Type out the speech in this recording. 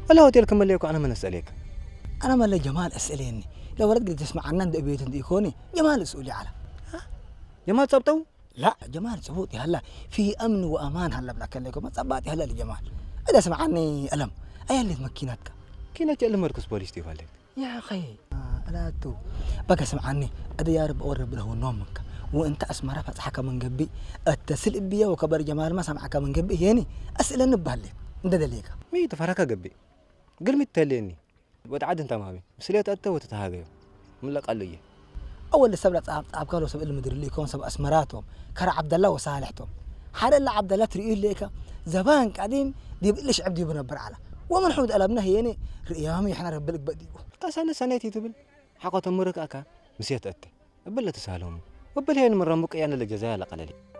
ولا هوتيل كم اللي أنا من أسألك. أنا ما جمال أسأليني لو ورد قد تسمع عنا عند بيت يكوني جمال اسألي على جمال صبتو؟ لا جمال صبوتي هلا في أمن وأمان هلا بلاك لكم ما صباتي هلا لجمال إذا سمع عني ألم أي اللي تمكنتك كنا جل مركز بوليس تيفالك يا أخي ألا تو بقى سمع عني أدا يا رب أورب له نومك وأنت أسمع فتحك من قبي اتصل بيا وكبر جمال ما سمعك من قبي يعني أسئلة نبهلك أنت دليك مي تفرك قبي قل متليني وتعد أنت مامي مسليت أنت وتتهاجم من لك قال لي أول السبب تعب قالوا سبب المدير اللي يكون سبب أسمراتهم كرا عبد الله وصالحتهم حال إلا عبد الله تريد ليك زبان قديم دي ليش عبد يبنبر على ومن حود ألمنا هيني ريامي إحنا ربلك بديو كاسانا سنتي تبل حقا تمرك أكا مسيت أنت قبل لا تسألهم قبل هين من رمك يعني الجزاء لقللي